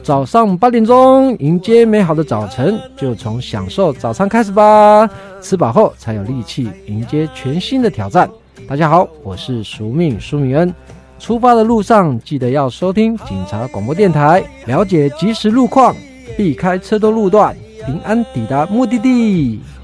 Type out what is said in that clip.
早上8点钟，迎接美好的早晨，就从享受早餐开始吧。吃饱后才有力气迎接全新的挑战。大家好，我是苏敏恩。出发的路上记得要收听警察广播电台，了解即时路况，避开车多路段，平安抵达目的地。